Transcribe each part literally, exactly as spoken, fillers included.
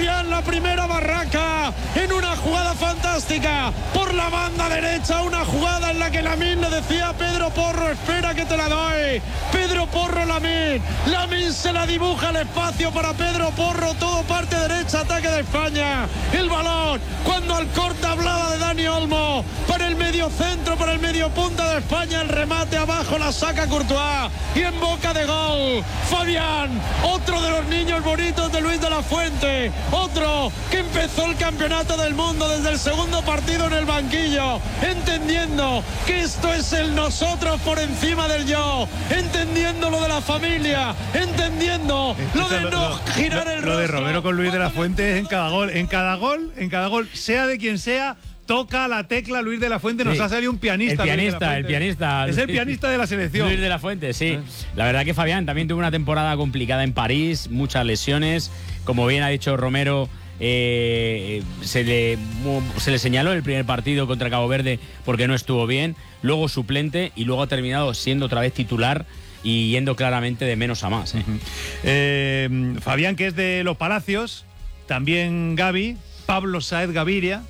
Fabián, la primera barraca en una jugada fantástica por la banda derecha, una jugada en la que Lamine le decía a Pedro Porro, espera que te la doy. Pedro Porro, Lamine, Lamine se la dibuja el espacio para Pedro Porro, todo parte derecha, ataque de España. El balón, cuando Alcorta hablaba de Dani Olmo, para el medio centro, para el medio punta de España, el remate abajo, la saca Courtois y en boca de gol. Fabián, otro de los niños bonitos de Luis de la Fuente, otro que empezó el campeonato del mundo desde el segundo partido en el banquillo, entendiendo que esto es el nosotros por encima del yo, entendiendo lo de la familia, entendiendo lo de no lo, girar lo, el lo rostro. de Romero con Luis de la Fuente en cada gol, en cada gol, en cada gol, sea de quien sea, toca la tecla Luis de la Fuente. Nos sí. ha salido un pianista. El pianista, el pianista. Es el pianista de la selección. Luis de la Fuente, sí. La verdad que Fabián también tuvo una temporada complicada en París, muchas lesiones. Como bien ha dicho Romero, eh, se, le, se le señaló en el primer partido contra Cabo Verde porque no estuvo bien. Luego suplente y luego ha terminado siendo otra vez titular y yendo claramente de menos a más. ¿eh? Uh-huh. eh, Fabián, que es de Los Palacios, también Gavi, Pablo Sáez Gaviria.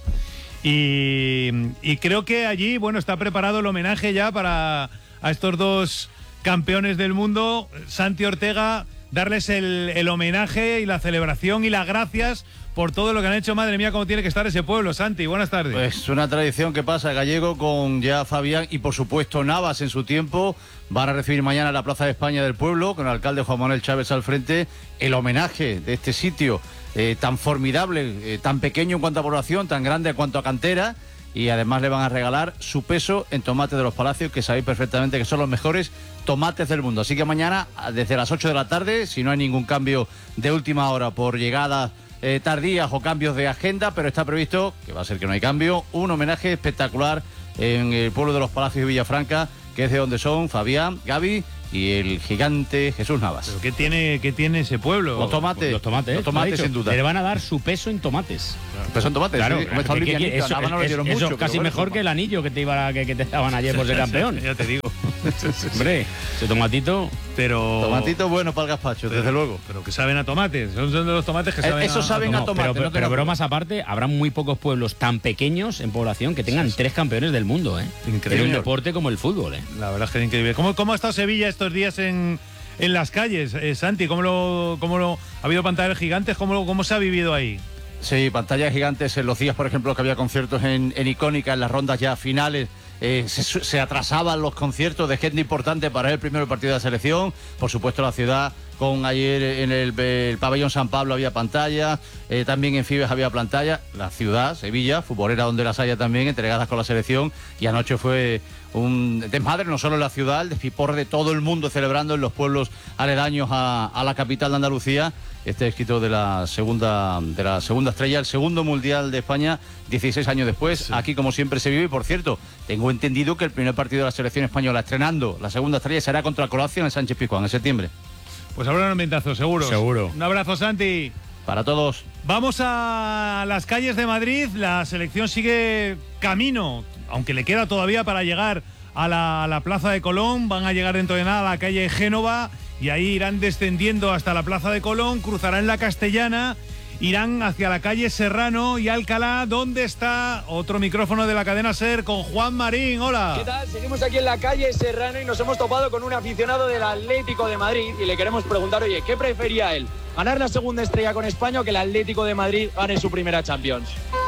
Y, y creo que allí, bueno, está preparado el homenaje ya para a estos dos campeones del mundo. Santi Ortega, darles el, el homenaje y la celebración y las gracias por todo lo que han hecho. Madre mía, cómo tiene que estar ese pueblo. Santi, buenas tardes. Pues una tradición que pasa Gallego con ya Fabián y por supuesto Navas en su tiempo. Van a recibir mañana en la Plaza de España del Pueblo, con el alcalde Juan Manuel Chávez al frente, el homenaje de este sitio eh, tan formidable, eh, tan pequeño en cuanto a población, tan grande en cuanto a cantera. Y además le van a regalar su peso en tomates de Los Palacios, que sabéis perfectamente que son los mejores tomates del mundo. Así que mañana, desde las ocho de la tarde, si no hay ningún cambio de última hora por llegadas eh, tardías o cambios de agenda, pero está previsto, que va a ser que no hay cambio, un homenaje espectacular en el pueblo de Los Palacios y Villafranca, que es de donde son Fabián, Gavi y el gigante Jesús Navas. ¿Pero qué tiene, qué tiene ese pueblo? Los tomates. Los tomates, los tomates sin duda. Le van a dar su peso en tomates. Claro. Peso en tomates, claro. Sí. Claro. Claro. ¿Qué, qué, eso, no es, eso mucho, casi bueno, mejor que el anillo que te, iba, que, que te daban ayer por ser campeón. Ya te digo. Hombre, ese tomatito... Pero... Tomatito bueno para el gazpacho, pero, desde luego. Pero que saben a tomates. Son de los tomates que saben Eso a, saben a, a tomate. Pero, pero, no pero bromas aparte, habrá muy pocos pueblos tan pequeños en población que tengan sí, sí. tres campeones del mundo, ¿eh? Increíble. En un deporte como el fútbol, ¿eh? La verdad es que es increíble. ¿Cómo, cómo ha estado Sevilla estos días en, en las calles, eh, Santi? ¿Cómo lo, cómo lo, ¿Ha habido pantallas gigantes? ¿Cómo, lo, ¿Cómo se ha vivido ahí? Sí, pantallas gigantes en los días, por ejemplo, que había conciertos en, en Icónica, en las rondas ya finales. Eh, se, se atrasaban los conciertos de gente importante para el primer partido de la selección. Por supuesto, la ciudad, con ayer en el, el pabellón San Pablo había pantalla, eh, también en Fibes había pantalla. La ciudad, Sevilla, futbolera donde las haya también, entregadas con la selección. Y anoche fue un desmadre, no solo en la ciudad, el despiporre de todo el mundo celebrando en los pueblos aledaños a, a la capital de Andalucía. Este éxito de la segunda de la segunda estrella, el segundo mundial de España, dieciséis años después. Sí. Aquí, como siempre, se vive. Y por cierto, tengo entendido que el primer partido de la selección española estrenando la segunda estrella será contra Croacia en el Sánchez Pizjuán en septiembre. Pues habrá un ambientazo, seguro. Seguro. Un abrazo, Santi. Para todos. Vamos a las calles de Madrid. La selección sigue camino, aunque le queda todavía para llegar a la, a la Plaza de Colón. Van a llegar dentro de nada a la calle Génova y ahí irán descendiendo hasta la Plaza de Colón, cruzarán la Castellana, irán hacia la calle Serrano y Alcalá, donde está otro micrófono de la cadena SER con Juan Marín. Hola. ¿Qué tal? Seguimos aquí en la calle Serrano y nos hemos topado con un aficionado del Atlético de Madrid y le queremos preguntar, oye, ¿qué prefería él? ¿Ganar la segunda estrella con España o que el Atlético de Madrid gane su primera Champions?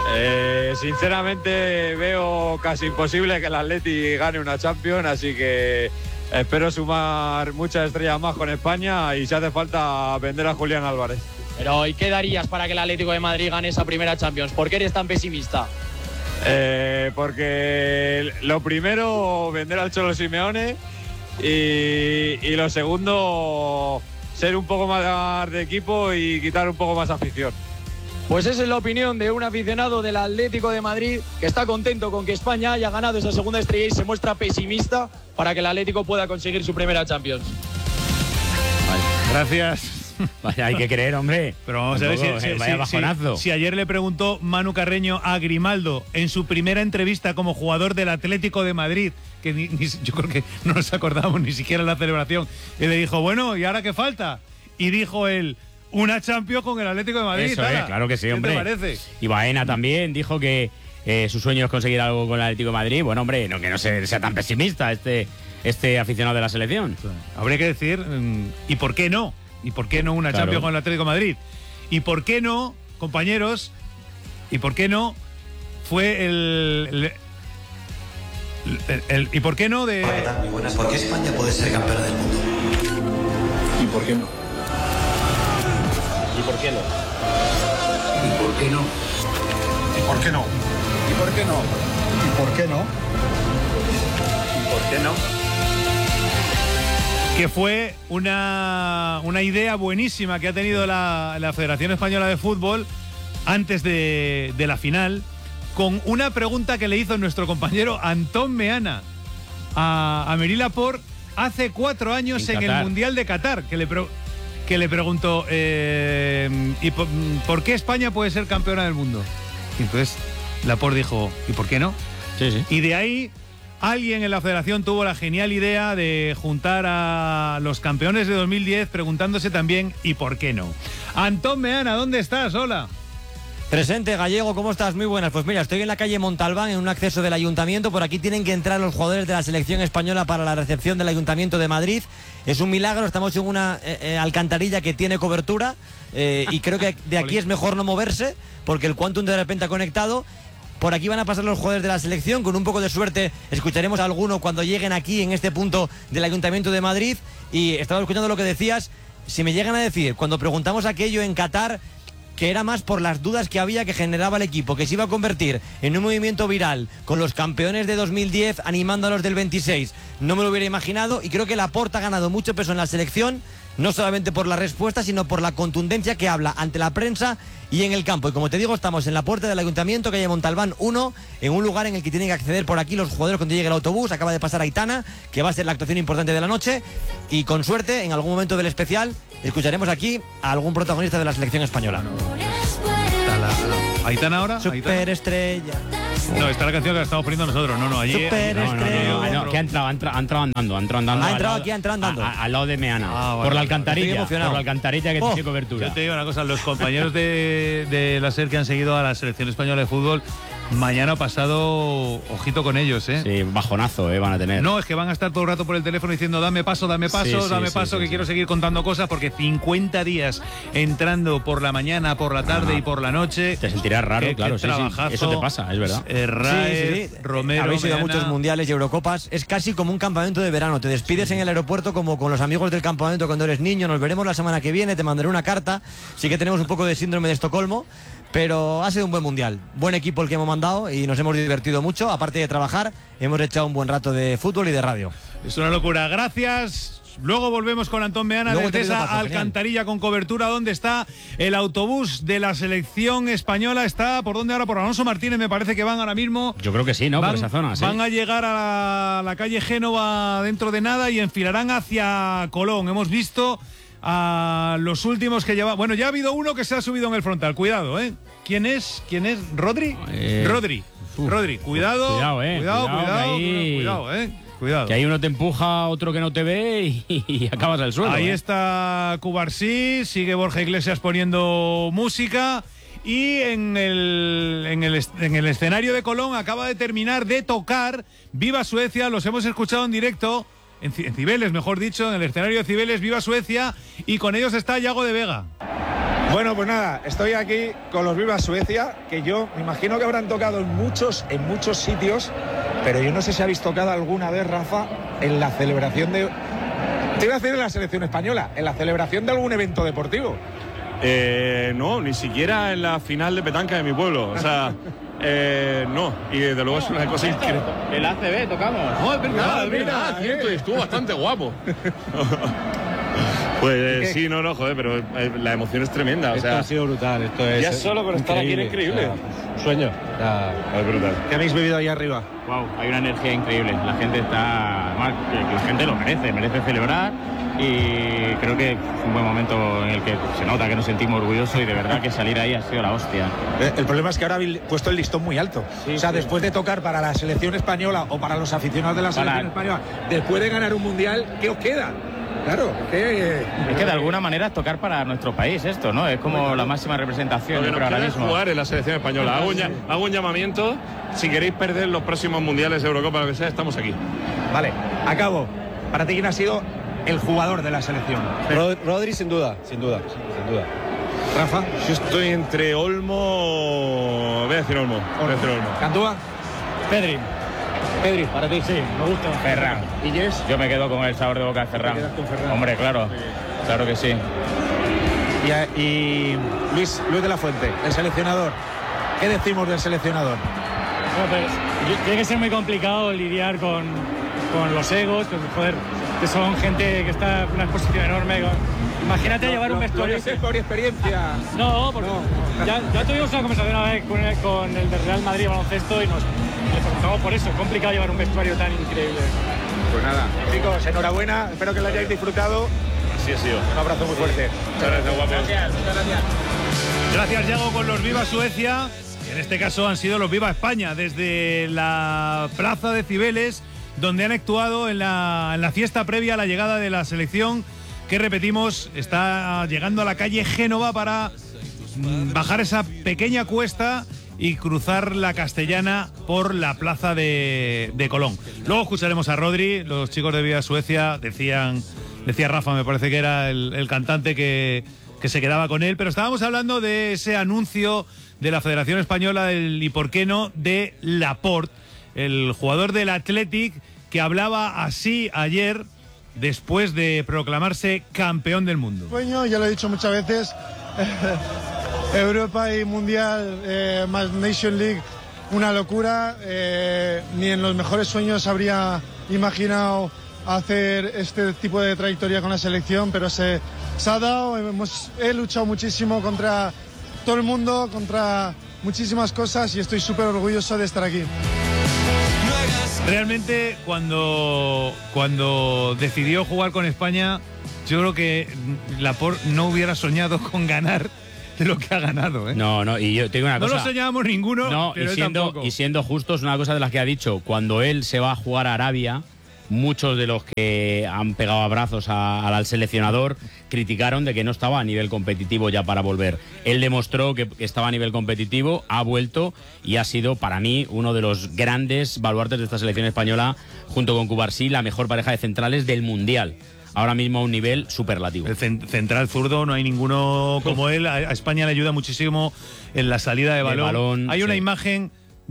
Eh, sinceramente veo casi imposible que el Atleti gane una Champions, así que espero sumar muchas estrellas más con España y si hace falta vender a Julián Álvarez. Pero ¿y qué darías para que el Atlético de Madrid gane esa primera Champions? ¿Por qué eres tan pesimista? Eh, porque lo primero, vender al Cholo Simeone y, y lo segundo, ser un poco más de equipo y quitar un poco más afición. Pues esa es la opinión de un aficionado del Atlético de Madrid que está contento con que España haya ganado esa segunda estrella y se muestra pesimista para que el Atlético pueda conseguir su primera Champions. Vale, gracias. Vaya, hay que creer, hombre. Pero vamos a ver si, si, vaya si, bajonazo. Si, si ayer le preguntó Manu Carreño a Grimaldo en su primera entrevista como jugador del Atlético de Madrid, que ni, ni, yo creo que no nos acordamos ni siquiera la celebración, y le dijo, bueno, ¿y ahora qué falta? Y dijo él, una Champions con el Atlético de Madrid. Eso es, claro que sí, hombre. ¿Qué te parece? Y Baena también dijo que eh, su sueño es conseguir algo con el Atlético de Madrid. Bueno, hombre, no, que no se, sea tan pesimista este, este aficionado de la selección. Habría que decir, mm, ¿y por qué no? ¿Y por qué no una Claro. Champions con el Atlético de Madrid? ¿Y por qué no, compañeros? ¿Y por qué no fue el... el- el- el- ¿Y por qué no de...? Hola, ¿qué tal? Muy buenas. ¿Por qué España puede ser campeona del mundo? ¿Y por qué no? ¿Y por qué no? ¿Y por qué no? ¿Y por qué no? ¿Y por qué no? ¿Y por qué no? ¿Y por qué no? Que fue una, una idea buenísima que ha tenido la, la Federación Española de Fútbol antes de, de la final, con una pregunta que le hizo nuestro compañero Antón Meana a, a Amélie Laporte hace cuatro años En en, el Qatar. Mundial de Qatar, que le, pre- que le preguntó, eh, ¿y por, por qué España puede ser campeona del mundo? Y entonces Laporte dijo, ¿y por qué no? Sí, sí. Y de ahí alguien en la federación tuvo la genial idea de juntar a los campeones de dos mil diez preguntándose también ¿y por qué no? Antón Meana, ¿dónde estás? Hola. Presente, Gallego, ¿cómo estás? Muy buenas. Pues mira, estoy en la calle Montalbán, en un acceso del Ayuntamiento. Por aquí tienen que entrar los jugadores de la selección española para la recepción del Ayuntamiento de Madrid. Es un milagro, estamos en una eh, eh, alcantarilla que tiene cobertura eh, y creo que de aquí es mejor no moverse porque el Quantum de repente ha conectado. Por aquí van a pasar los jugadores de la selección. Con un poco de suerte escucharemos a alguno cuando lleguen aquí en este punto del Ayuntamiento de Madrid. Y estaba escuchando lo que decías. Si me llegan a decir, cuando preguntamos aquello en Qatar, que era más por las dudas que había que generaba el equipo, que se iba a convertir en un movimiento viral con los campeones de dos mil diez animando a los del veintiséis, no me lo hubiera imaginado. Y creo que Laporte ha ganado mucho peso en la selección, no solamente por la respuesta, sino por la contundencia que habla ante la prensa y en el campo. Y como te digo, estamos en la puerta del Ayuntamiento, calle Montalbán uno, en un lugar en el que tienen que acceder por aquí los jugadores cuando llegue el autobús. Acaba de pasar Aitana, que va a ser la actuación importante de la noche. Y con suerte, en algún momento del especial, escucharemos aquí a algún protagonista de la selección española. ¿Aitana ahora? Superestrella. No, está la canción que la estamos poniendo nosotros. No, no, allí. Super No, no, no, no, no, que ha entrado, ha entrado, ha entrado andando, ha entrado andando. Ha al entrado lado- aquí, ha entrado andando. a- a- Al lado de Meana. Ah, vale, por la vale. alcantarilla. Estoy emocionado. Por la alcantarilla que Oh. tiene cobertura. Yo te digo una cosa, los compañeros de, de la SER que han seguido a la selección española de fútbol, mañana pasado, ojito con ellos, ¿eh? Sí, bajonazo, eh, van a tener. No, es que van a estar todo el rato por el teléfono diciendo dame paso, dame paso, Sí, sí, dame sí, paso, sí, que sí. quiero seguir contando cosas, porque cincuenta días entrando por la mañana, por la tarde Ah. y por la noche. Te sentirás raro, Qué- claro, qué sí, sí. trabajazo. Eso te pasa, es verdad. Eh, Raez, Sí, sí, sí. Romero, Habéis ido a Meana. muchos mundiales y Eurocopas. Es casi como un campamento de verano. Te despides en el aeropuerto como con los amigos del campamento cuando eres niño. Nos veremos la semana que viene. Te mandaré una carta. Sí que tenemos un poco de síndrome de Estocolmo. Pero ha sido un buen mundial. Buen equipo el que hemos mandado y nos hemos divertido mucho. Aparte de trabajar, hemos echado un buen rato de fútbol y de radio. Es una locura. Gracias. Luego volvemos con Antón Meana Luego te desde pido esa paso, genial. alcantarilla con cobertura donde está el autobús de la selección española. Está por dónde ahora, por Alonso Martínez, me parece que van ahora mismo. Yo creo que sí, ¿no? Van, por esa zona, sí. van a llegar a la, la calle Génova dentro de nada y enfilarán hacia Colón. Hemos visto a los últimos que lleva. Bueno, ya ha habido uno que se ha subido en el frontal. Cuidado, ¿eh? ¿Quién es? ¿Quién es? ¿Rodri? Eh, Rodri. uf, Rodri, cuidado. cuidado, eh, Cuidado, cuidado, cuidado, que ahí- cuidado, eh. Cuidado. Que ahí uno te empuja, otro que no te ve y, y acabas al suelo. Ahí eh. está Cubarsí, sigue Borja Iglesias poniendo música y en el, en, el, est- en el escenario de Colón acaba de terminar de tocar Viva Suecia, los hemos escuchado en directo, en, Ci- en Cibeles mejor dicho, en el escenario de Cibeles, Viva Suecia, y con ellos está Yago de Vega. Bueno, pues nada, estoy aquí con los Viva Suecia, que yo me imagino que habrán tocado en muchos, en muchos sitios, pero yo no sé si habéis tocado alguna vez, Rafa, en la celebración de... Te iba a decir en la selección española, en la celebración de algún evento deportivo. Eh, no, ni siquiera en la final de petanca de mi pueblo. O sea, eh, no. Y desde luego es una cosa increíble. El A C B tocamos. No, es verdad, es verdad, cierto, y estuvo bastante guapo. Pues sí, no, no, joder, pero eh, la emoción es tremenda. O sea, ha sido brutal, esto es... ya solo por estar aquí era increíble. Sueño. Es brutal. ¿Qué habéis vivido ahí arriba? Wow, hay una energía increíble. La gente está. además, que La gente lo merece, merece celebrar. Y creo que es un buen momento en el que se nota que nos sentimos orgullosos y de verdad que salir ahí ha sido la hostia. El problema es que ahora habéis puesto el listón muy alto. Sí, o sea, sí. después de tocar para la selección española o para los aficionados de la Para- selección española, después de ganar un mundial, ¿qué os queda? Claro, que, es que de alguna manera es tocar para nuestro país esto, ¿no? Es como la máxima representación. Lo que nos ahora queda mismo es jugar en la selección española. Hago un, hago un llamamiento. Si queréis perder los próximos mundiales, Eurocopa, lo que sea, estamos aquí. Vale, acabo. ¿Para ti quién ha sido el jugador de la selección? Rod Rodri, sin duda, sin duda, sin duda. Rafa. Yo estoy entre Olmo. Voy a decir Olmo. Voy a decir Olmo. ¿Cantúa? Pedri. Pedri, para ti. Sí, me gusta. Ferran. ¿Y Jess? Yo me quedo con el sabor de boca de Ferran. Hombre, claro. Claro que sí. Y, y Luis, Luis de la Fuente, el seleccionador. ¿Qué decimos del seleccionador? Bueno, pues, tiene que ser muy complicado lidiar con, con los egos, que, joder, que son gente que está en una exposición enorme. Imagínate no, llevar no, un vestuario. ¿Lo dices por experiencia? No, porque no. Ya, ya tuvimos una conversación una vez con el, con el de Real Madrid baloncesto y nos le preguntamos por eso. Es complicado llevar un vestuario tan increíble. Pues nada, chicos, enhorabuena. Espero que lo hayáis disfrutado. Así ha sido. Un abrazo muy fuerte. Muchas gracias, guapos. Gracias, muchas gracias. Gracias, Yago, con los Viva Suecia. En este caso han sido los Viva España, desde la plaza de Cibeles, donde han actuado en la, en la fiesta previa a la llegada de la selección, que repetimos, está llegando a la calle Génova para mm, bajar esa pequeña cuesta y cruzar la Castellana por la plaza de, de Colón. Luego escucharemos a Rodri. Los chicos de Viva Suecia decían, decía Rafa, me parece que era el, el cantante que, que se quedaba con él, pero estábamos hablando de ese anuncio de la Federación Española del, y por qué no, de Laporte, el jugador del Athletic, que hablaba así ayer después de proclamarse campeón del mundo. Sueño, ya lo he dicho muchas veces, Europa y Mundial, eh, más Nation League, una locura. Eh, ni en los mejores sueños habría imaginado hacer este tipo de trayectoria con la selección, pero se, se ha dado. Hemos, he luchado muchísimo contra todo el mundo, contra muchísimas cosas y estoy súper orgulloso de estar aquí. Realmente cuando, cuando decidió jugar con España, yo creo que Laporte no hubiera soñado con ganar lo que ha ganado, ¿eh? No, no, y yo te digo una no cosa. No lo soñábamos ninguno, no, pero y siendo, tampoco. Y siendo justos, una cosa de las que ha dicho, cuando él se va a jugar a Arabia, muchos de los que han pegado abrazos a, al seleccionador criticaron de que no estaba a nivel competitivo ya para volver. Él demostró que estaba a nivel competitivo, ha vuelto y ha sido para mí uno de los grandes baluartes de esta selección española, junto con Cubarsí, la mejor pareja de centrales del Mundial. Ahora mismo a un nivel superlativo. El central zurdo, no hay ninguno como él. A España le ayuda muchísimo en la salida de balón. balón hay una sí. imagen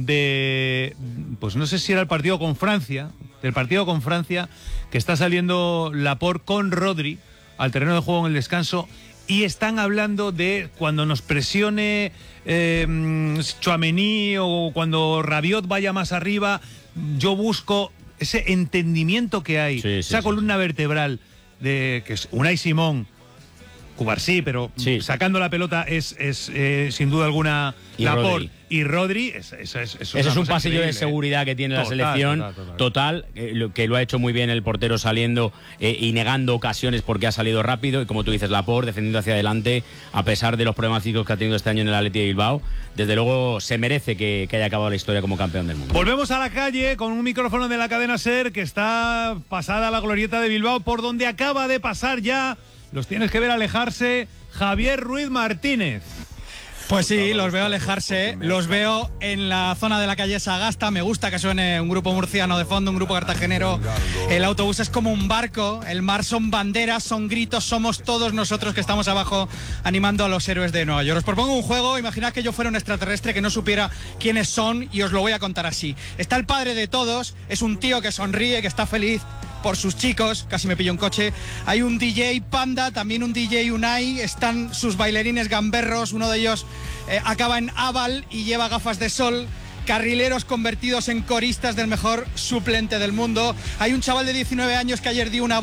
de, pues no sé si era el partido con Francia, del partido con Francia, que está saliendo Laporte con Rodri al terreno de juego en el descanso y están hablando de cuando nos presione eh, Tchouaméni o cuando Rabiot vaya más arriba, yo busco ese entendimiento que hay, sí, sí, esa sí. columna vertebral de que es Unai Simón, Cubarsí, pero sí. sacando la pelota es, es eh, sin duda alguna y Laporte. Rodri. Y Rodri, es, es, es, es Ese es un pasillo increíble, de seguridad que tiene la total, selección, total, total. total eh, lo, que lo ha hecho muy bien el portero saliendo eh, y negando ocasiones porque ha salido rápido, y como tú dices, Laporte defendiendo hacia adelante, a pesar de los problemas físicos que ha tenido este año en el Athletic de Bilbao. Desde luego se merece que, que haya acabado la historia como campeón del mundo. Volvemos a la calle con un micrófono de la cadena SER, que está pasada la glorieta de Bilbao, por donde acaba de pasar ya, los tienes que ver alejarse, Javier Ruiz Martínez. Pues sí, los veo alejarse, los veo en la zona de la calle Sagasta. Me gusta que suene un grupo murciano de fondo, un grupo cartagenero. El autobús es como un barco, el mar son banderas, son gritos, somos todos nosotros que estamos abajo animando a los héroes de Nueva York. Os propongo un juego, imaginad que yo fuera un extraterrestre que no supiera quiénes son y os lo voy a contar así. Está el padre de todos, es un tío que sonríe, que está feliz por sus chicos, casi me pillo un coche. Hay un D J Panda, también un D J Unai, están sus bailarines gamberros, uno de ellos eh, acaba en Aval y lleva gafas de sol, carrileros convertidos en coristas del mejor suplente del mundo. Hay un chaval de diecinueve años que ayer dio una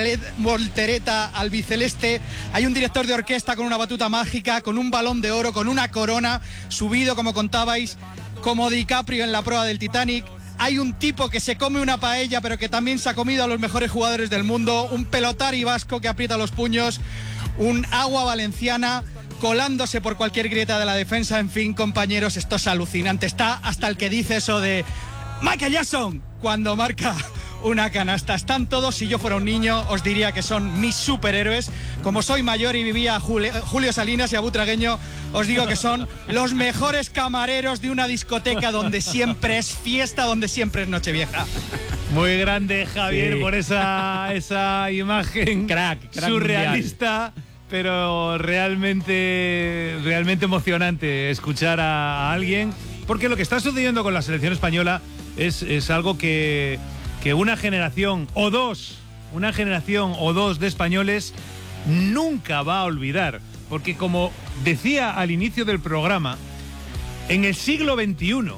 voltereta al biceleste. Hay un director de orquesta con una batuta mágica, con un balón de oro, con una corona, subido, como contabais, como DiCaprio en la proa del Titanic. Hay un tipo que se come una paella, pero que también se ha comido a los mejores jugadores del mundo, un pelotari vasco que aprieta los puños, un agua valenciana colándose por cualquier grieta de la defensa. En fin, compañeros, esto es alucinante. Está hasta el que dice eso de Michael Jackson cuando marca una canasta. Están todos, si yo fuera un niño, os diría que son mis superhéroes. Como soy mayor y vivía Julio, Julio Salinas y Abutragueño, os digo que son los mejores camareros de una discoteca donde siempre es fiesta, donde siempre es Nochevieja. Muy grande, Javier, Sí. por esa, esa imagen Crack, crack surrealista, pero realmente, realmente emocionante escuchar a, a alguien, porque lo que está sucediendo con la selección española es, es algo que, que una generación o dos, una generación o dos de españoles nunca va a olvidar, porque como decía al inicio del programa, en el siglo veintiuno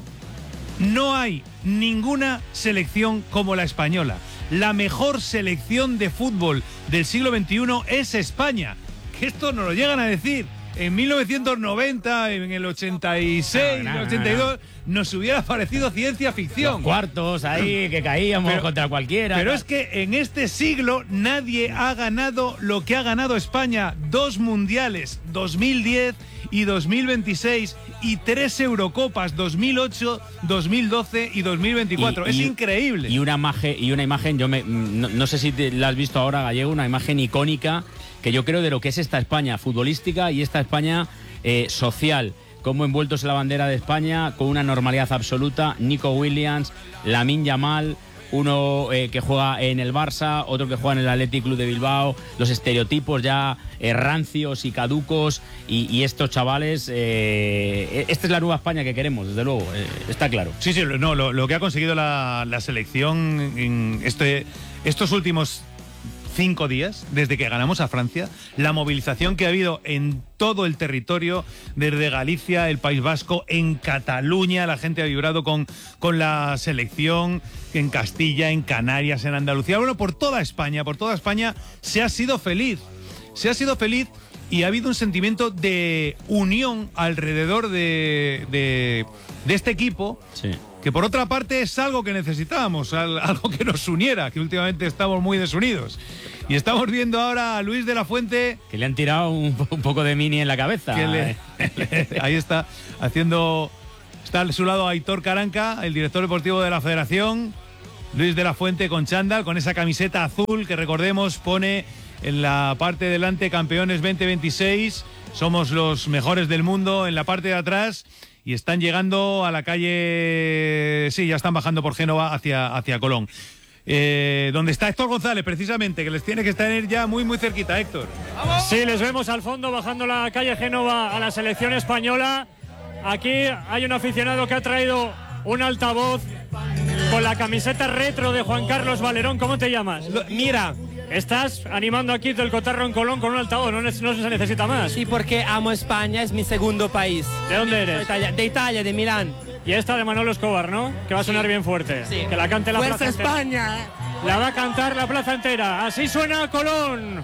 no hay ninguna selección como la española. La mejor selección de fútbol del siglo veintiuno es España. Que esto nos lo llegan a decir. En mil novecientos noventa, en el ochenta y seis, No, no, el ochenta y dos, nos hubiera parecido ciencia ficción. Los cuartos ahí, que caíamos Pero- contra cualquiera. Pero es que en este siglo nadie ha ganado lo que ha ganado España. Dos mundiales, dos mil diez y dos mil veintiséis, y tres Eurocopas, dos mil ocho, dos mil doce y dos mil veinticuatro. Y- es y- increíble. Y una, imagen, y una imagen, yo me, no, no sé si te la has visto ahora, Gallego, una imagen icónica que yo creo de lo que es esta España futbolística y esta España eh, social. Como envueltos en la bandera de España, con una normalidad absoluta, Nico Williams, Lamine Yamal, uno eh, que juega en el Barça, otro que juega en el Athletic Club de Bilbao, los estereotipos ya eh, rancios y caducos, y, y estos chavales, eh, esta es la nueva España que queremos, desde luego, eh, está claro. Sí, sí, no, lo, lo que ha conseguido la, la selección en este, estos últimos cinco días, desde que ganamos a Francia, la movilización que ha habido en todo el territorio, desde Galicia, el País Vasco, en Cataluña, la gente ha vibrado con, con la selección, en Castilla, en Canarias, en Andalucía, bueno, por toda España, por toda España se ha sido feliz, se ha sido feliz y ha habido un sentimiento de unión alrededor de, de, de este equipo. Sí. Que por otra parte es algo que necesitábamos, al- algo que nos uniera, que últimamente estamos muy desunidos. Y estamos viendo ahora a Luis de la Fuente. Que le han tirado un, po- un poco de mini en la cabeza. Que le- ahí está, haciendo. Está a su lado Aitor Caranca, el director deportivo de la Federación. Luis de la Fuente con chándal, con esa camiseta azul que recordemos pone en la parte de delante campeones veinte veintiséis. Somos los mejores del mundo en la parte de atrás. Y están llegando a la calle, sí, ya están bajando por Génova hacia, hacia Colón. Eh, donde está Héctor González, precisamente, que les tiene que estar ya muy, muy cerquita, Héctor. Sí, les vemos al fondo bajando la calle Génova a la selección española. Aquí hay un aficionado que ha traído un altavoz con la camiseta retro de Juan Carlos Valerón. ¿Cómo te llamas? Mira. Estás animando aquí del Cotarro en Colón con un altavoz, no, ne- no se necesita más. Sí, porque amo España, es mi segundo país. ¿De dónde eres? De Italia, de, Italia, de Milán. Y esta de Manolo Escobar, ¿no? Que va a sonar bien fuerte. Sí. Que la cante la ¡Fuerza plaza entera. España! La va a cantar la plaza entera. Así suena Colón.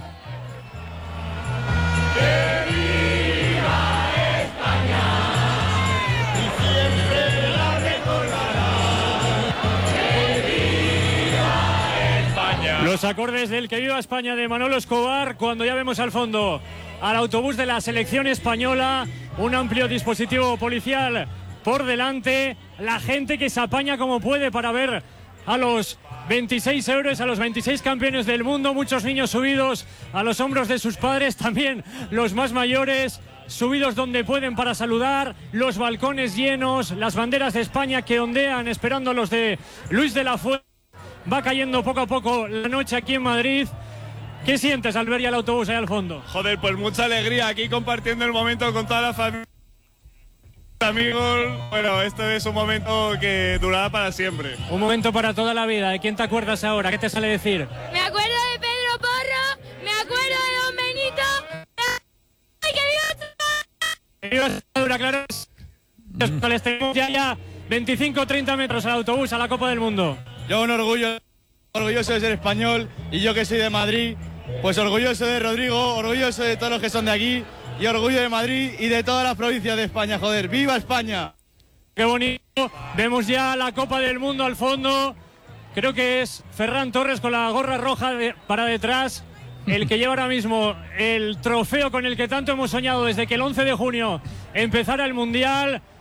Los acordes del Que Viva España de Manolo Escobar, cuando ya vemos al fondo al autobús de la selección española, un amplio dispositivo policial por delante, la gente que se apaña como puede para ver a los veintiséis euros, a los veintiséis campeones del mundo, muchos niños subidos a los hombros de sus padres, también los más mayores subidos donde pueden para saludar, los balcones llenos, las banderas de España que ondean esperando a los de Luis de la Fuente. Va cayendo poco a poco la noche aquí en Madrid. ¿Qué sientes al ver ya el autobús ahí al fondo? Joder, pues mucha alegría aquí compartiendo el momento con toda la familia, amigos. Bueno, esto es un momento que durará para siempre. Un momento para toda la vida. ¿De quién te acuerdas ahora? ¿Qué te sale decir? Me acuerdo de Pedro Porro, me acuerdo de Don Benito. ¡Ay, que viva! Que viva Extremadura, claro. Les tenemos ya, ya veinticinco treinta metros al autobús a la Copa del Mundo. Yo un orgullo, orgulloso de ser español, y yo que soy de Madrid, pues orgulloso de Rodrigo, orgulloso de todos los que son de aquí, y orgullo de Madrid y de todas las provincias de España, joder. ¡Viva España! Qué bonito. Vemos ya la Copa del Mundo al fondo. Creo que es Ferran Torres con la gorra roja de- para detrás, el que lleva ahora mismo el trofeo con el que tanto hemos soñado desde que el once de junio empezara el Mundial.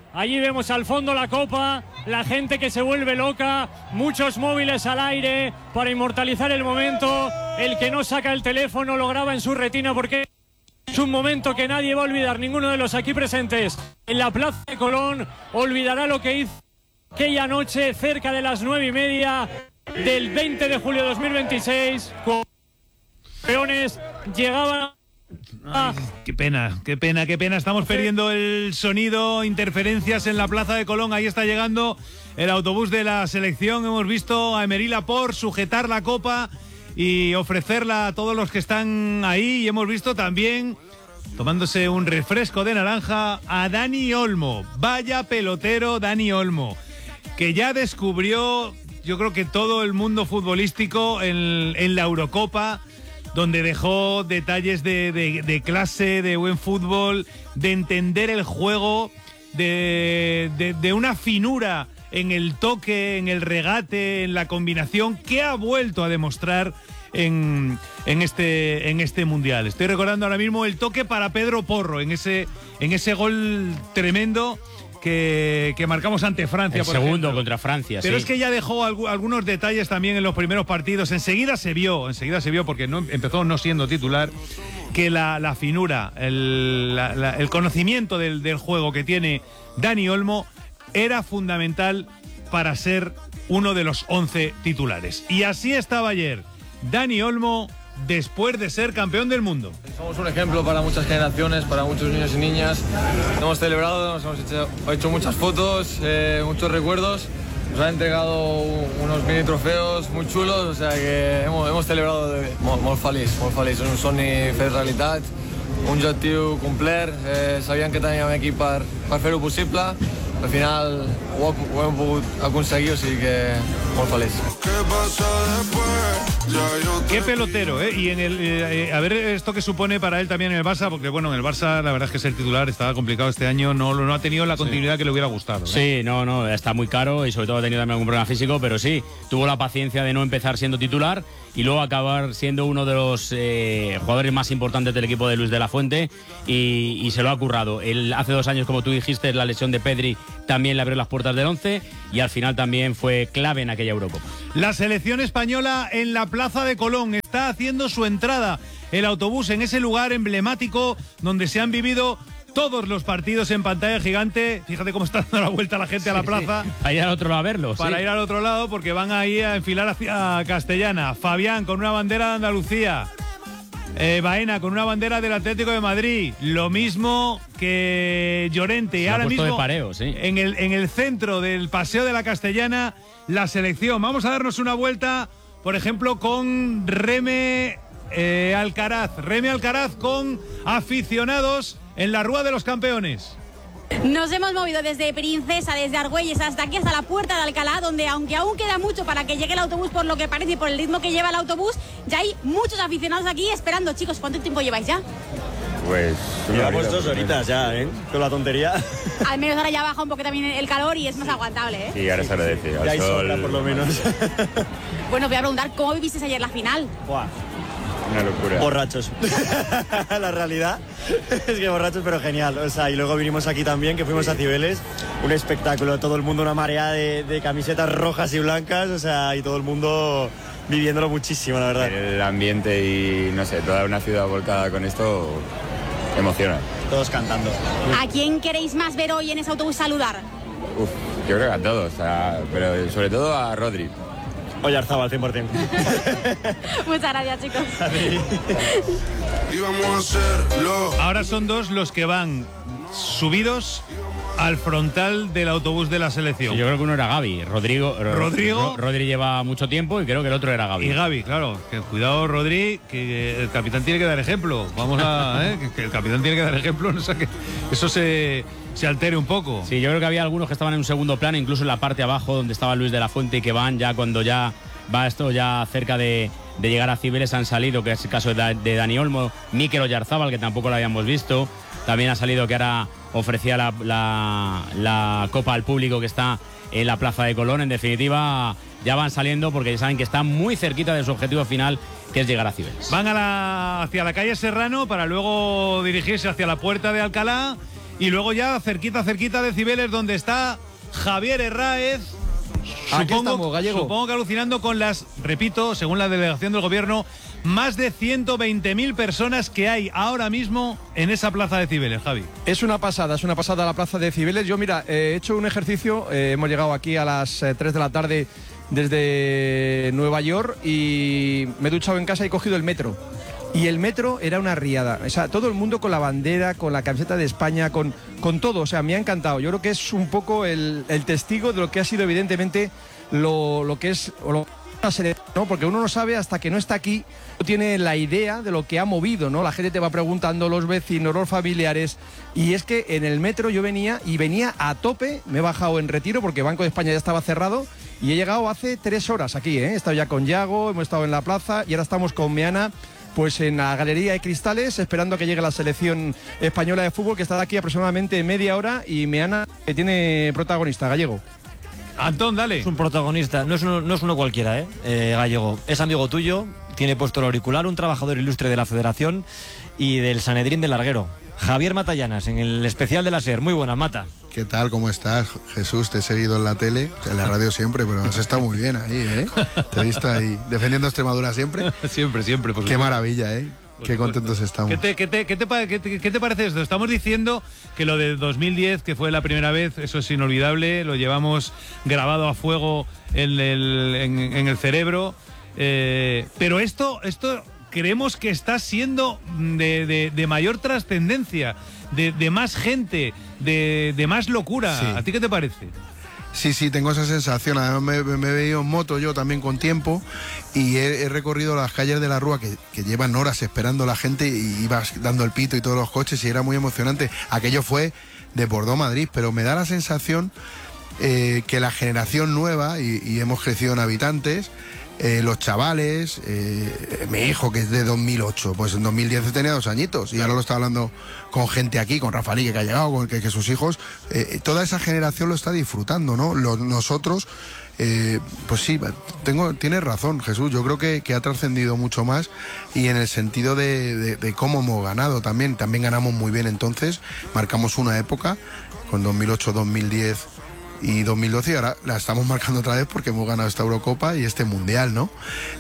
Allí vemos al fondo la copa, la gente que se vuelve loca, muchos móviles al aire para inmortalizar el momento. El que no saca el teléfono lo graba en su retina porque es un momento que nadie va a olvidar. Ninguno de los aquí presentes en la Plaza de Colón olvidará lo que hizo aquella noche cerca de las nueve y media del veinte de julio de dos mil veintiséis. Con campeones llegaban. Ay, qué pena, qué pena, qué pena. Estamos perdiendo el sonido, interferencias en la Plaza de Colón. Ahí está llegando el autobús de la selección. Hemos visto a Emery Laporte sujetar la copa y ofrecerla a todos los que están ahí. Y hemos visto también, tomándose un refresco de naranja, a Dani Olmo. Vaya pelotero Dani Olmo, que ya descubrió, yo creo que todo el mundo futbolístico en, en la Eurocopa, donde dejó detalles de, de, de clase, de buen fútbol, de entender el juego, de, de, de una finura en el toque, en el regate, en la combinación, que ha vuelto a demostrar en, en, este, en este Mundial. Estoy recordando ahora mismo el toque para Pedro Porro, en ese, en ese gol tremendo Que, que marcamos ante Francia. El por segundo ejemplo. contra Francia, Pero sí. es que ya dejó algu algunos detalles también en los primeros partidos. Enseguida se vio, enseguida se vio, porque no, empezó no siendo titular, que la, la finura, el, la, la, el conocimiento del, del juego que tiene Dani Olmo era fundamental para ser uno de los once titulares. Y así estaba ayer Dani Olmo después de ser campeón del mundo. Somos un ejemplo para muchas generaciones, para muchos niños y niñas. Hemos celebrado, nos hemos hecho, hecho muchas fotos, eh, muchos recuerdos. Nos han entregado unos mini trofeos muy chulos, o sea que hemos, hemos celebrado de, molt, molt feliç, molt feliç. És un somni fet realitat, un objectiu complet. Eh, sabíem que teníem equip per, per fer-ho possible. Al final ho, ho hem pogut aconseguir, o sigui que molt feliç. Qué pelotero, ¿eh? Y en el eh, a ver esto que supone para él también en el Barça, porque bueno, en el Barça la verdad es que ser titular estaba complicado este año, no, no ha tenido la continuidad sí. que le hubiera gustado, ¿eh? Sí, no, no, está muy caro y sobre todo ha tenido también algún problema físico, pero sí, tuvo la paciencia de no empezar siendo titular y luego acabar siendo uno de los eh, jugadores más importantes del equipo de Luis de la Fuente y, y se lo ha currado. Él, hace dos años, como tú dijiste, la lesión de Pedri también le abrió las puertas del once y al final también fue clave en aquella Eurocopa. La selección española en la Plaza de Colón está haciendo su entrada, el autobús en ese lugar emblemático donde se han vivido todos los partidos en pantalla gigante. Fíjate cómo está dando la vuelta la gente sí, a la plaza. Sí. Para ir al otro lado a verlo. Para sí. ir al otro lado, porque van ahí a enfilar hacia Castellana. Fabián con una bandera de Andalucía. Eh, Baena con una bandera del Atlético de Madrid. Lo mismo que Llorente. Y ahora mismo de pareo, sí. en, el, en el centro del Paseo de la Castellana, la selección. Vamos a darnos una vuelta, por ejemplo, con Reme eh, Alcaraz. Reme Alcaraz con aficionados en la Rúa de los Campeones. Nos hemos movido desde Princesa, desde Argüelles hasta aquí, hasta la Puerta de Alcalá, donde aunque aún queda mucho para que llegue el autobús por lo que parece y por el ritmo que lleva el autobús, ya hay muchos aficionados aquí esperando. Chicos, ¿cuánto tiempo lleváis ya? Pues llevamos dos horitas ya, ¿eh? Con la tontería. Al menos ahora ya baja un poco también el calor y es más aguantable, ¿eh? Sí, ahora se agradece. Ya hay sombra, por lo menos. Bueno, os voy a preguntar, ¿cómo vivisteis ayer la final? Buah. Una locura. Borrachos. La realidad es que borrachos, pero genial. O sea, y luego vinimos aquí también, que fuimos sí. a Cibeles. Un espectáculo, todo el mundo, una marea de, de camisetas rojas y blancas. O sea, y todo el mundo viviéndolo muchísimo, la verdad. El ambiente y, no sé, toda una ciudad volcada con esto emociona. Todos cantando. ¿A quién queréis más ver hoy en ese autobús saludar? Uf, yo creo que a todos, a, pero sobre todo a Rodri. Oyarzabal, cien por cien. Muchas gracias, chicos. Ahora son dos los que van subidos al frontal del autobús de la selección. Sí, yo creo que uno era Gavi. Rodrigo. Rodrigo. Ro Rodri lleva mucho tiempo y creo que el otro era Gavi. Y Gavi, claro. Que cuidado, Rodri, que el capitán tiene que dar ejemplo. Vamos a. ¿eh? que, que el capitán tiene que dar ejemplo. No sé, que eso se. se altere un poco. Sí, yo creo que había algunos que estaban en un segundo plano, incluso en la parte abajo donde estaba Luis de la Fuente, y que van ya cuando ya va esto ya cerca de, de llegar a Cibeles, han salido, que es el caso de, de Dani Olmo, Mikel Oyarzabal, que tampoco lo habíamos visto, también ha salido que ahora ofrecía la, la, la copa al público que está en la Plaza de Colón. En definitiva, ya van saliendo porque ya saben que están muy cerquita de su objetivo final, que es llegar a Cibeles. Van a la, hacia la calle Serrano para luego dirigirse hacia la Puerta de Alcalá. Y luego ya cerquita, cerquita de Cibeles, donde está Javier Herráez. Aquí Supongo, estamos, Gallego. Supongo que alucinando con las, repito, según la delegación del gobierno, más de ciento veinte mil personas que hay ahora mismo en esa plaza de Cibeles, Javi. Es una pasada, es una pasada la plaza de Cibeles. Yo, mira, eh, he hecho un ejercicio, eh, hemos llegado aquí a las eh, tres de la tarde desde Nueva York y me he duchado en casa y he cogido el metro. Y el metro era una riada, o sea, todo el mundo con la bandera, con la camiseta de España, con, con todo, o sea, me ha encantado. Yo creo que es un poco el, el testigo de lo que ha sido evidentemente lo, lo que es... O lo, ¿no? Porque uno no sabe hasta que no está aquí, no tiene la idea de lo que ha movido, ¿no? La gente te va preguntando, los vecinos, los familiares, y es que en el metro yo venía y venía a tope, me he bajado en Retiro porque Banco de España ya estaba cerrado y he llegado hace tres horas aquí, ¿eh? He estado ya con Yago, hemos estado en la plaza y ahora estamos con Meana, pues en la Galería de Cristales, esperando a que llegue la selección española de fútbol, que estará aquí aproximadamente media hora, y Meana, que tiene protagonista, Gallego. Antón, dale. Es un protagonista, no es uno, no es uno cualquiera, ¿eh? Eh, Gallego. Es amigo tuyo, tiene puesto el auricular, un trabajador ilustre de la Federación y del Sanedrín del Larguero. Javier Matallanas, en el especial de la SER. Muy buenas, Mata. ¿Qué tal? ¿Cómo estás? Jesús, te he seguido en la tele, en la radio siempre, pero has estado muy bien ahí, ¿eh? Te he visto ahí defendiendo Extremadura siempre. Siempre, siempre. Por Qué maravilla, ¿eh? Qué contentos estamos. ¿Qué te, qué, te, qué, te, qué, te, ¿Qué te parece esto? Estamos diciendo que lo de dos mil diez, que fue la primera vez, eso es inolvidable, lo llevamos grabado a fuego en el, en, en el cerebro, eh, pero esto, esto creemos que está siendo de, de, de mayor trascendencia, de, de más gente, de, de más locura. Sí. ¿A ti qué te parece? Sí, sí, tengo esa sensación. Además me, me he venido en moto yo también con tiempo y he, he recorrido las calles de la Rúa que, que llevan horas esperando la gente y ibas dando el pito y todos los coches y era muy emocionante. Aquello fue de Bordeaux-Madrid, pero me da la sensación eh, que la generación nueva, y, y hemos crecido en habitantes, Eh, los chavales, eh, mi hijo que es de dos mil ocho, pues en dos mil diez tenía dos añitos y ahora lo está hablando con gente aquí, con Rafa Ligue que ha llegado, con que, que sus hijos, eh, toda esa generación lo está disfrutando, ¿no? Los, nosotros, eh, pues sí, tengo, tienes razón, Jesús, yo creo que, que ha trascendido mucho más y en el sentido de, de, de cómo hemos ganado también, también ganamos muy bien entonces, marcamos una época con dos mil ocho, dos mil diez y dos mil doce y ahora la estamos marcando otra vez porque hemos ganado esta Eurocopa y este Mundial, ¿no?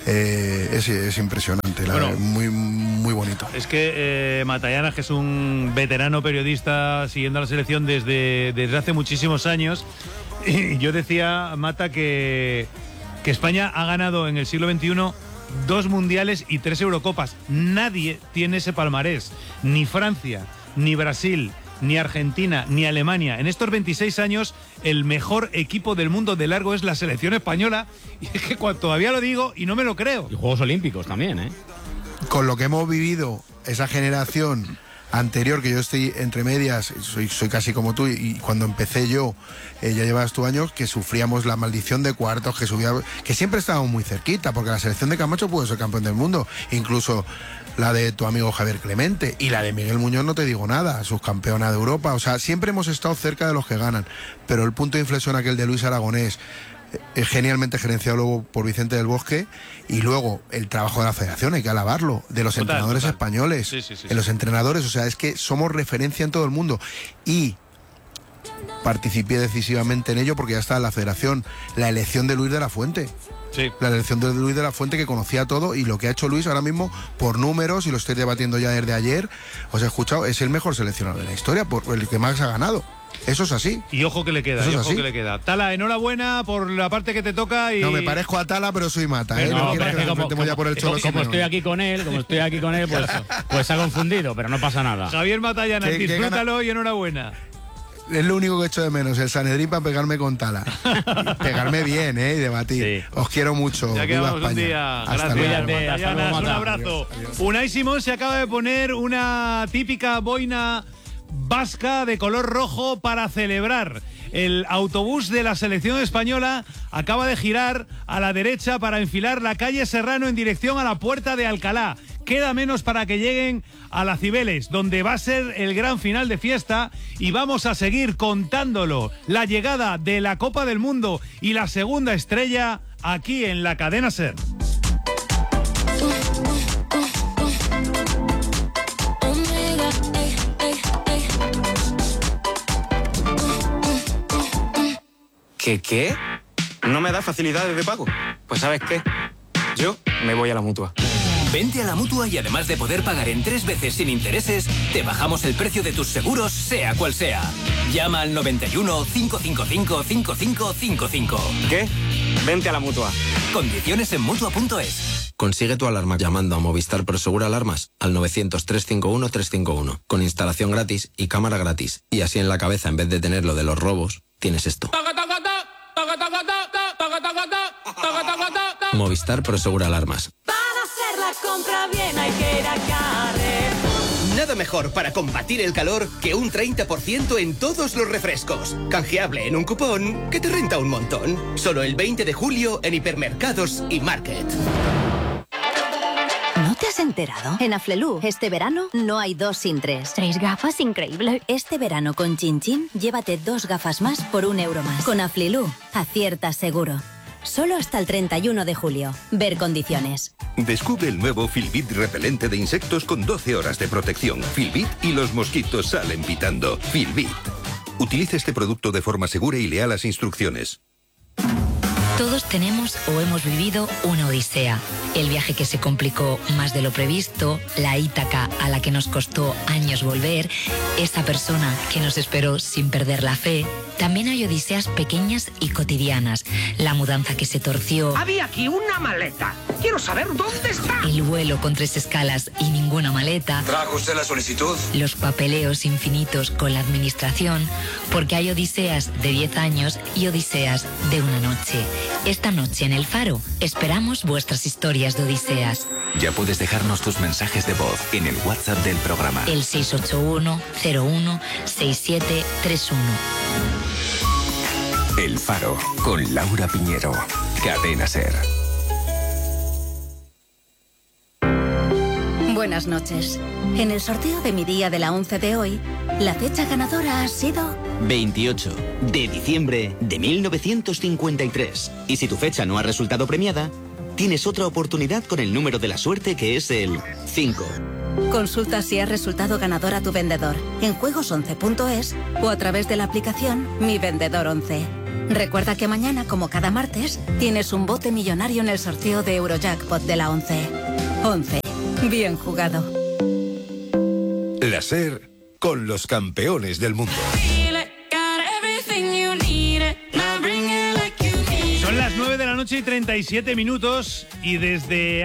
Eh, es, es impresionante, la, bueno, muy, muy bonito. Es que eh, Matallanas, que es un veterano periodista siguiendo a la selección desde, desde hace muchísimos años, y yo decía, Mata, que, que España ha ganado en el siglo veintiuno dos Mundiales y tres Eurocopas. Nadie tiene ese palmarés, ni Francia, ni Brasil, ni Argentina, ni Alemania. En estos veintiséis años, el mejor equipo del mundo de largo es la selección española. Y es que todavía lo digo y no me lo creo. Y Juegos Olímpicos también, ¿eh? Con lo que hemos vivido, esa generación anterior, que yo estoy entre medias, soy, soy casi como tú, y, y cuando empecé yo, eh, ya llevabas tú años, que sufríamos la maldición de cuartos, que subía, que siempre estábamos muy cerquita, porque la selección de Camacho pudo ser campeón del mundo, incluso la de tu amigo Javier Clemente, y la de Miguel Muñoz no te digo nada, subcampeona de Europa, o sea, siempre hemos estado cerca de los que ganan, pero el punto de inflexión aquel de Luis Aragonés, eh, genialmente gerenciado luego por Vicente del Bosque, y luego el trabajo de la federación, hay que alabarlo, de los total, entrenadores total. españoles, sí, sí, sí, de los entrenadores, o sea, es que somos referencia en todo el mundo, y participé decisivamente en ello porque ya está en la federación, la elección de Luis de la Fuente. Sí. La elección de Luis de la Fuente, que conocía todo, y lo que ha hecho Luis ahora mismo por números, y lo estoy debatiendo ya desde ayer, os he escuchado, es el mejor seleccionador de la historia, por el que más ha ganado. Eso es así. Y ojo que le queda, y ojo que le queda. Tala, enhorabuena por la parte que te toca. Y... No me parezco a Tala, pero soy Mata, ¿eh? Pero no, no, pero pero que como, como, ya por el como, Cholo como estoy aquí con él, como estoy aquí con él, pues, pues se ha confundido, pero no pasa nada. Javier Matallanas, disfrútalo y enhorabuena. Es lo único que echo de menos, el Sanedrín para pegarme con Tala. Pegarme bien, ¿eh? Y debatir. Sí. Os quiero mucho. Ya quedamos un día. Hasta Gracias. luego. Hasta luego, un abrazo. Unai Simón se acaba de poner una típica boina vasca de color rojo para celebrar. El autobús de la selección española acaba de girar a la derecha para enfilar la calle Serrano en dirección a la Puerta de Alcalá. Queda menos para que lleguen a la Cibeles, donde va a ser el gran final de fiesta, y vamos a seguir contándolo. La llegada de la Copa del Mundo y la segunda estrella aquí en la cadena SER. ¿Qué qué? ¿No me da facilidades de pago? Pues ¿sabes qué? Yo me voy a la Mutua. Vente a la Mutua y además de poder pagar en tres veces sin intereses, te bajamos el precio de tus seguros, sea cual sea. Llama al noventa y uno, cinco cinco cinco, cinco cinco cinco cinco. ¿Qué? Vente a la Mutua. Condiciones en Mutua punto es. Consigue tu alarma llamando a Movistar Prosegur Alarmas al novecientos, trescientos cincuenta y uno, trescientos cincuenta y uno, con instalación gratis y cámara gratis. Y así en la cabeza, en vez de tener lo de los robos, tienes esto. Movistar Prosegur Alarmas. Hacer la compra bien hay que ir a Carrefour. Nada mejor para combatir el calor que un treinta por ciento en todos los refrescos. Canjeable en un cupón que te renta un montón. Solo el veinte de julio en hipermercados y market. ¿No te has enterado? En Aflelu, este verano no hay dos sin tres. ¿Tres gafas? Increíble. Este verano con Chin Chin, llévate dos gafas más por un euro más. Con Aflelu, aciertas seguro. Solo hasta el treinta y uno de julio. Ver condiciones. Descubre el nuevo Filbit repelente de insectos con doce horas de protección. Filbit y los mosquitos salen pitando. Filbit. Utiliza este producto de forma segura y lea las instrucciones. Todos tenemos o hemos vivido una odisea. El viaje que se complicó más de lo previsto, la Ítaca a la que nos costó años volver, esa persona que nos esperó sin perder la fe. También hay odiseas pequeñas y cotidianas. La mudanza que se torció. Había aquí una maleta. Quiero saber dónde está. El vuelo con tres escalas y ninguna maleta. ¿Trajo usted la solicitud? Los papeleos infinitos con la administración. Porque hay odiseas de diez años y odiseas de una noche. Esta noche en El Faro esperamos vuestras historias de odiseas. Ya puedes dejarnos tus mensajes de voz en el WhatsApp del programa. El seis ocho uno, cero uno, seis siete tres uno. El Faro, con Laura Piñero. Cadena SER. Buenas noches. En el sorteo de mi día de la once de hoy, la fecha ganadora ha sido veintiocho de diciembre de mil novecientos cincuenta y tres. Y si tu fecha no ha resultado premiada, tienes otra oportunidad con el número de la suerte, que es el cinco. Consulta si ha resultado ganador a tu vendedor en juegos once punto es o a través de la aplicación Mi Vendedor once. Recuerda que mañana, como cada martes, tienes un bote millonario en el sorteo de Eurojackpot de la once. once. Bien jugado. La SER con los campeones del mundo. Son las nueve de la noche y treinta y siete minutos y desde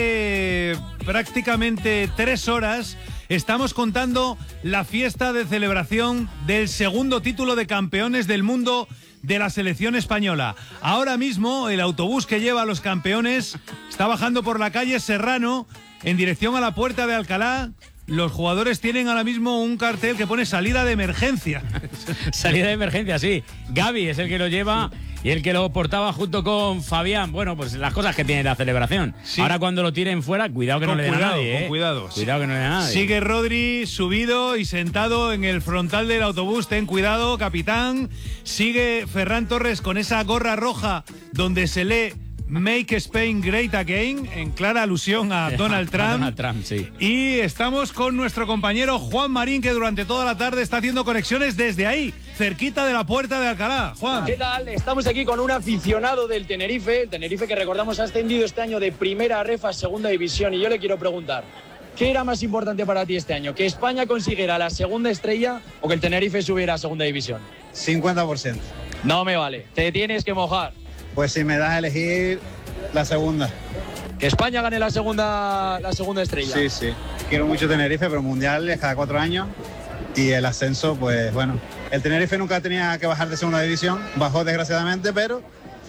hace prácticamente tres horas estamos contando la fiesta de celebración del segundo título de campeones del mundo de la selección española. Ahora mismo el autobús que lleva a los campeones está bajando por la calle Serrano en dirección a la Puerta de Alcalá. Los jugadores tienen ahora mismo un cartel que pone salida de emergencia. Salida de emergencia, sí. Gaby es el que lo lleva y el que lo portaba junto con Fabián. Bueno, pues las cosas que tiene la celebración. Sí. Ahora cuando lo tiren fuera, cuidado que con no le den a nadie. Con ¿eh? cuidado. Cuidado que no le den a nadie. Sigue Rodri subido y sentado en el frontal del autobús. Ten cuidado, capitán. Sigue Ferran Torres con esa gorra roja donde se lee Make Spain Great Again, en clara alusión a Donald Trump. A Donald Trump, sí. Y estamos con nuestro compañero Juan Marín, que durante toda la tarde está haciendo conexiones desde ahí, cerquita de la Puerta de Alcalá. Juan. ¿Qué tal? Estamos aquí con un aficionado del Tenerife, el Tenerife que recordamos ha ascendido este año de primera ref a segunda división, y yo le quiero preguntar, ¿qué era más importante para ti este año? ¿Que España consiguiera la segunda estrella o que el Tenerife subiera a segunda división? cincuenta por ciento. No me vale, te tienes que mojar. Pues si me das a elegir, la segunda. Que España gane la segunda, la segunda estrella. Sí, sí. Quiero mucho Tenerife, pero Mundial es cada cuatro años. Y el ascenso, pues bueno. El Tenerife nunca tenía que bajar de segunda división. Bajó desgraciadamente, pero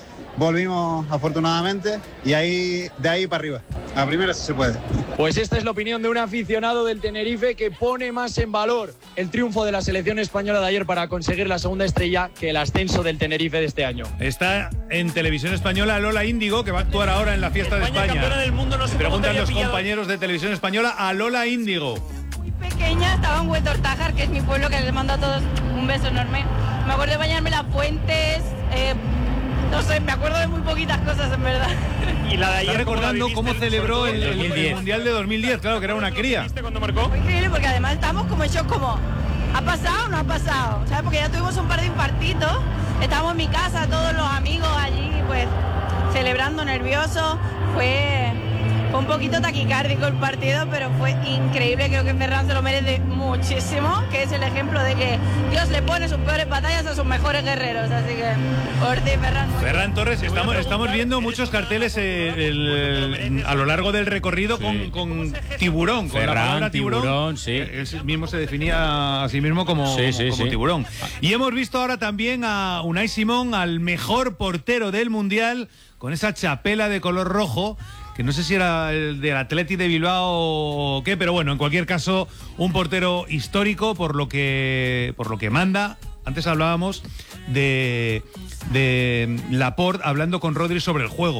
volvimos afortunadamente. Y ahí, de ahí para arriba. A primera sí se puede. Pues esta es la opinión de un aficionado del Tenerife que pone más en valor el triunfo de la selección española de ayer para conseguir la segunda estrella que el ascenso del Tenerife de este año. Está en Televisión Española Lola Índigo, que va a actuar ahora en la fiesta España, de España. Campeona del mundo, no sé Preguntan los pillado. compañeros de Televisión Española a Lola Índigo. Pequeña, estaba en Huetortájar, que es mi pueblo, que les mando a todos un beso enorme. Me acuerdo de bañarme en las fuentes, eh, no sé, me acuerdo de muy poquitas cosas, en verdad. Y la de ayer, está recordando cómo celebró el, el, el Mundial de dos mil diez, claro, que era una cría. ¿Cuándo marcó? Fue increíble porque además estamos como en shock, como, ¿ha pasado o no ha pasado? ¿Sabes? Porque ya tuvimos un par de infartitos Estábamos en mi casa, todos los amigos allí, pues celebrando, nervioso. Fue, fue un poquito taquicárdico el partido, pero fue increíble. Creo que Ferran se lo merece muchísimo, que es el ejemplo de que Dios le pone sus peores batallas a sus mejores guerreros. Así que, por ti, Ferran. Ferran Torres, estamos, estamos viendo muchos carteles eh, el, el, a lo largo del recorrido con, con tiburón, con Ferran, la palabra tiburón. tiburón, sí. Él mismo se definía a sí mismo como, Sí, sí, como sí. tiburón. Y hemos visto ahora también a Unai Simón, al mejor portero del Mundial, con esa chapela de color rojo, que no sé si era el del Athletic de Bilbao o qué, pero bueno, en cualquier caso, un portero histórico por lo que, por lo que manda. Antes hablábamos de, de Laporte hablando con Rodri sobre el juego.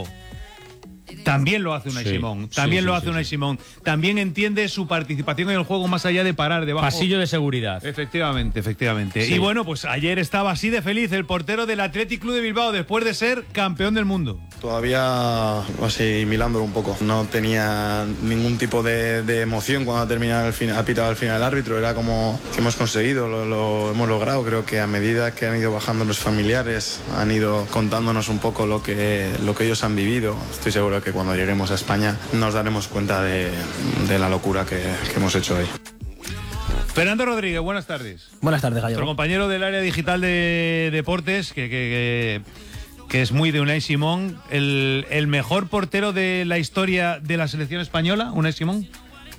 También lo hace Unai Sí, Simón, también sí, lo sí, hace sí, Unai sí. Simón. También entiende su participación en el juego más allá de parar debajo. Pasillo de seguridad. Efectivamente, efectivamente. Sí. Y bueno, pues ayer estaba así de feliz el portero del Athletic Club de Bilbao después de ser campeón del mundo. Todavía asimilándolo un poco. No tenía ningún tipo de, de emoción cuando terminaba el final, ha pitado al final el árbitro. Era como que hemos conseguido, lo, lo hemos logrado. Creo que a medida que han ido bajando los familiares, han ido contándonos un poco lo que, lo que ellos han vivido. Estoy seguro que cuando lleguemos a España nos daremos cuenta de, de la locura que, que hemos hecho hoy. Fernando Rodríguez, buenas tardes. Buenas tardes, Nuestro Gallego. compañero del área digital de deportes, que, que, que, que es muy de Unai Simón. El, el mejor portero de la historia de la selección española, Unai Simón.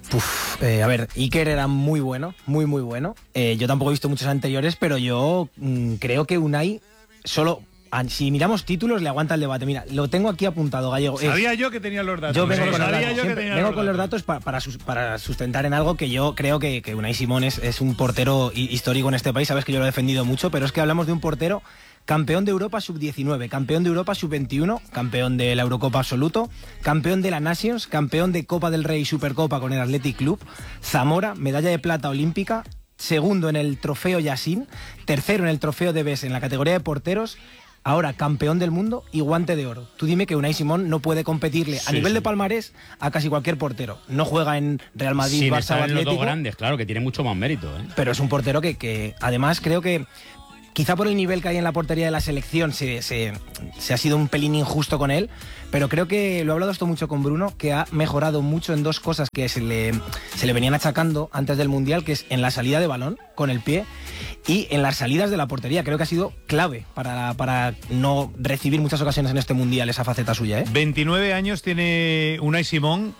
Uf, eh, a ver, Iker era muy bueno, muy, muy bueno. Eh, yo tampoco he visto muchos anteriores, pero yo mm, creo que Unai solo... Si miramos títulos, le aguanta el debate. Mira, lo tengo aquí apuntado, Gallego. Es- Sabía yo que tenía los datos. Yo vengo Sí, con los sabía datos, yo que siempre- tenía vengo los con los datos. datos pa- para, sus- para sustentar en algo que yo creo que, que Unai Simón es, es un portero hi- histórico en este país. Sabes que yo lo he defendido mucho, pero es que hablamos de un portero campeón de Europa sub diecinueve, campeón de Europa sub veintiuno, campeón de la Eurocopa absoluto, campeón de la Nations, campeón de Copa del Rey y Supercopa con el Athletic Club, Zamora, medalla de plata olímpica, segundo en el trofeo Yassin, tercero en el trofeo de Bes en la categoría de porteros. Ahora campeón del mundo y guante de oro. Tú dime que Unai Simón no puede competirle a Sí, nivel sí. de palmarés a casi cualquier portero. No juega en Real Madrid, Sin Barça estar o en los dos Atlético, grandes, claro, que tiene mucho más mérito. ¿eh? pero es un portero que, que además creo que quizá por el nivel que hay en la portería de la selección se, se, se ha sido un pelín injusto con él, pero creo que lo he hablado esto mucho con Bruno, que ha mejorado mucho en dos cosas que se le, se le venían achacando antes del Mundial, que es en la salida de balón con el pie y en las salidas de la portería. Creo que ha sido clave para, para no recibir muchas ocasiones en este Mundial esa faceta suya. ¿eh? veintinueve años tiene Unai Simón,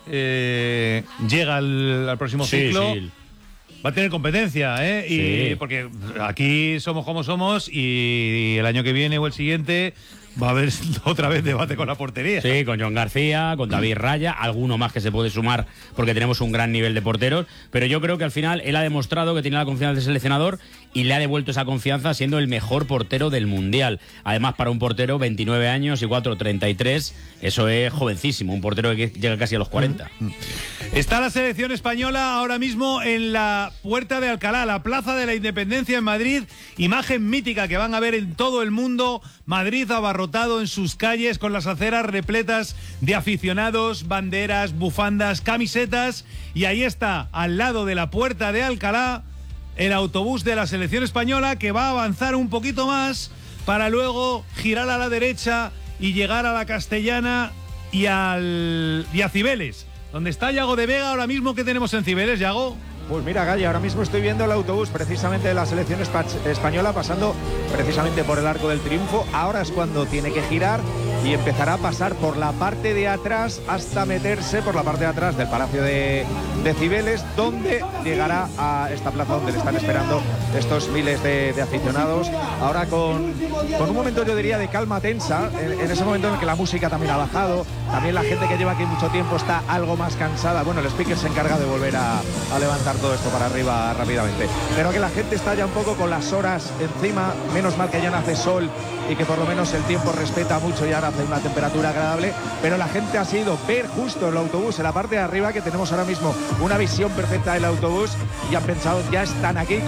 eh, llega al, al próximo Sí, ciclo. sí. Va a tener competencia, ¿eh? Y Sí. porque aquí somos como somos y el año que viene o el siguiente va a haber otra vez debate con la portería. Sí, con John García, con David Raya, alguno más que se puede sumar porque tenemos un gran nivel de porteros, pero yo creo que al final él ha demostrado que tiene la confianza del seleccionador y le ha devuelto esa confianza siendo el mejor portero del Mundial. Además, para un portero, veintinueve años y cuatro, treinta y tres, eso es jovencísimo, un portero que llega casi a los cuarenta. Está la selección española ahora mismo en la Puerta de Alcalá, la Plaza de la Independencia en Madrid, imagen mítica que van a ver en todo el mundo. Madrid abarrotado en sus calles con las aceras repletas de aficionados, banderas, bufandas, camisetas, y ahí está, al lado de la Puerta de Alcalá, el autobús de la selección española que va a avanzar un poquito más para luego girar a la derecha y llegar a la Castellana y, al, y a Cibeles, donde está Yago de Vega ahora mismo. ¿Qué tenemos en Cibeles, Yago? Pues mira, Galle, ahora mismo estoy viendo el autobús precisamente de la selección espa- española pasando precisamente por el Arco del Triunfo. Ahora es cuando tiene que girar y empezará a pasar por la parte de atrás hasta meterse por la parte de atrás del Palacio de, de Cibeles, donde llegará a esta plaza donde le están esperando estos miles de, de aficionados. Ahora con, con un momento, yo diría, de calma tensa, en, en ese momento en el que la música también ha bajado, también la gente que lleva aquí mucho tiempo está algo más cansada. Bueno, el speaker se encarga de volver a, a levantar todo esto para arriba rápidamente, pero que la gente está ya un poco con las horas encima. Menos mal que ya no hace sol y que por lo menos el tiempo respeta mucho y ahora hace una temperatura agradable, pero la gente ha sido ver justo el autobús en la parte de arriba, que tenemos ahora mismo una visión perfecta del autobús, y han pensado, ya están aquí, con lo cual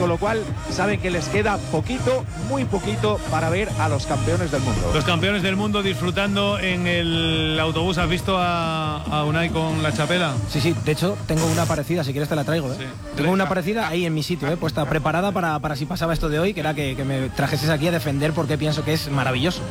saben que les queda poquito, muy poquito para ver a los campeones del mundo. Los campeones del mundo disfrutando en el autobús. ¿Has visto a, a Unai con la chapela? Sí, sí, de hecho tengo una parecida, si quieres te la traigo. ¿eh? Sí. Tengo una parecida ahí en mi sitio, ¿eh? puesta, preparada para, para si pasaba esto de hoy, que era que, que me trajeses aquí a defender porque pienso que es maravilloso.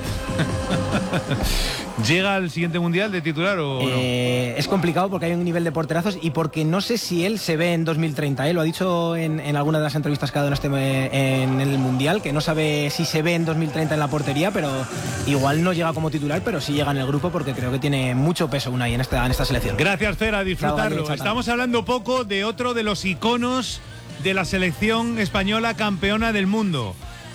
¿Llega al siguiente mundial de titular o eh, no? Es complicado porque hay un nivel de porterazos y porque no sé si él se ve en dos mil treinta. Él lo ha dicho en, en alguna de las entrevistas que ha dado en, este, en el mundial, que no sabe si se ve en dos mil treinta en la portería, pero igual no llega como titular, pero sí llega en el grupo porque creo que tiene mucho peso Unai en esta, en esta selección. Gracias, Fer, a disfrutarlo. Chao, Estamos hablando poco de otro de los iconos de la selección española campeona del mundo.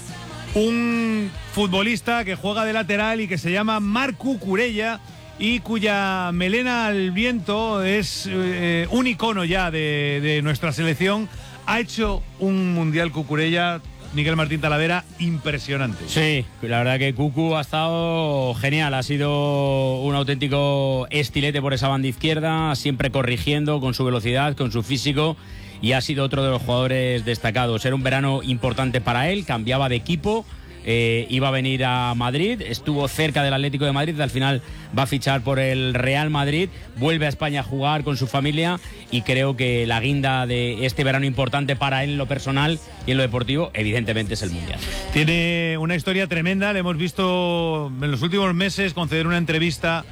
Un futbolista que juega de lateral y que se llama Marc Cucurella y cuya melena al viento es eh, un icono ya de, de nuestra selección. Ha hecho un mundial Cucurella, Miguel Martín Talavera, impresionante. Sí, la verdad que Cucu ha estado genial, ha sido un auténtico estilete por esa banda izquierda, siempre corrigiendo con su velocidad, con su físico, y ha sido otro de los jugadores destacados. Era un verano importante para él, cambiaba de equipo, eh, iba a venir a Madrid, estuvo cerca del Atlético de Madrid, al final va a fichar por el Real Madrid, vuelve a España a jugar con su familia y creo que la guinda de este verano importante para él en lo personal y en lo deportivo evidentemente es el Mundial. Tiene una historia tremenda, le hemos visto en los últimos meses conceder una entrevista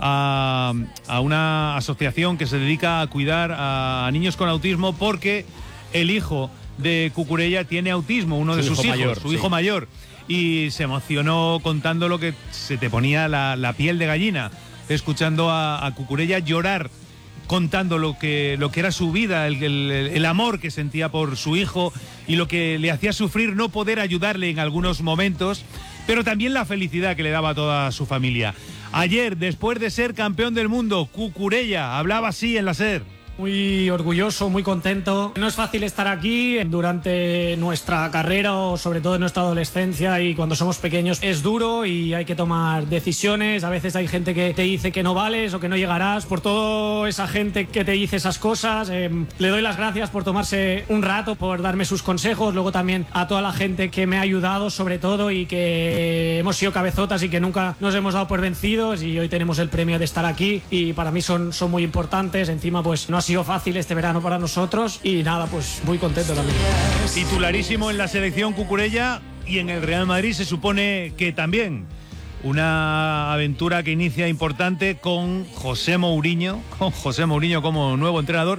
a, a una asociación que se dedica a cuidar a niños con autismo porque el hijo de Cucurella tiene autismo, uno de Su sus hijo hijos, mayor, su sí. hijo mayor. Y se emocionó contando lo que se te ponía la, la piel de gallina, escuchando a, a Cucurella llorar, contando lo que, lo que era su vida, el, el, el amor que sentía por su hijo y lo que le hacía sufrir no poder ayudarle en algunos momentos, pero también la felicidad que le daba a toda su familia. Ayer, después de ser campeón del mundo, Cucurella hablaba así en la SER. Muy orgulloso, muy contento. No es fácil estar aquí durante nuestra carrera o sobre todo en nuestra adolescencia y cuando somos pequeños es duro y hay que tomar decisiones. A veces hay gente que te dice que no vales o que no llegarás. Por toda esa gente que te dice esas cosas, eh, le doy las gracias por tomarse un rato, por darme sus consejos. Luego también a toda la gente que me ha ayudado sobre todo y que hemos sido cabezotas y que nunca nos hemos dado por vencidos y hoy tenemos el premio de estar aquí y para mí son, son muy importantes. Encima pues no ha sido fácil este verano para nosotros y nada, pues muy contento también. Titularísimo en la selección Cucurella y en el Real Madrid se supone que también. Una aventura que inicia importante con José Mourinho, con José Mourinho como nuevo entrenador.